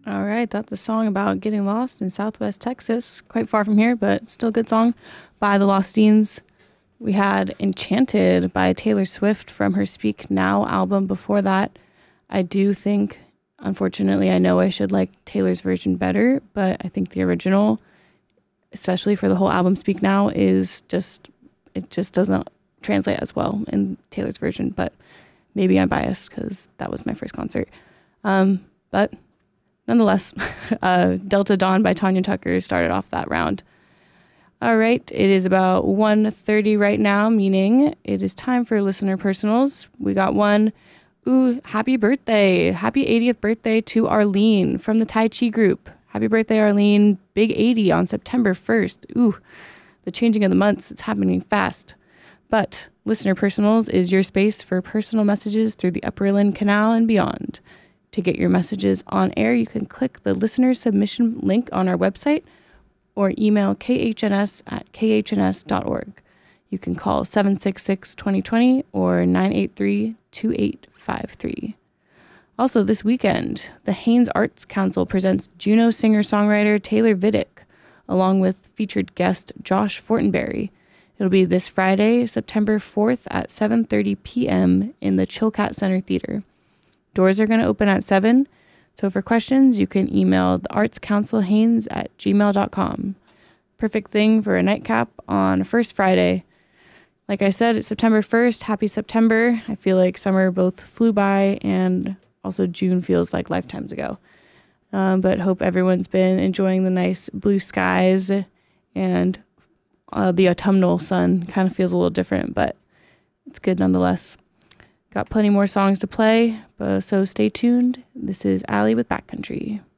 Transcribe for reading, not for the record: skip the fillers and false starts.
All right, that's a song about getting lost in Southwest Texas, quite far from here, but still a good song by the Lostines. We had Enchanted by Taylor Swift from her Speak Now album before that. I do think, unfortunately, I know I should like Taylor's version better, but I think the original, especially for the whole album Speak Now, it just doesn't translate as well in Taylor's version, but maybe I'm biased because that was my first concert. But nonetheless, Delta Dawn by Tanya Tucker started off that round. All right, it is about 1:30 right now, meaning it is time for listener personals. We got one. Ooh, happy birthday. Happy 80th birthday to Arlene from the Tai Chi group. Happy birthday, Arlene. Big 80 on September 1st. Ooh, the changing of the months, it's happening fast. But listener personals is your space for personal messages through the Upper Inland Canal and beyond. To get your messages on air, you can click the listener submission link on our website or email khns@khns.org. You can call 766-2020 or 983-2853. Also this weekend, the Haynes Arts Council presents Juno singer-songwriter Taylor Vidic, along with featured guest Josh Fortenberry. It'll be this Friday, September 4th at 7:30 p.m. in the Chilkat Center Theater. Doors are going to open at 7, so for questions, you can email the Arts Council Haynes@gmail.com. Perfect thing for a nightcap on first Friday. Like I said, it's September 1st. Happy September. I feel like summer both flew by and also June feels like lifetimes ago. But hope everyone's been enjoying the nice blue skies and the autumnal sun. Kind of feels a little different, but it's good nonetheless. Got plenty more songs to play, so stay tuned. This is Allie with Backcountry.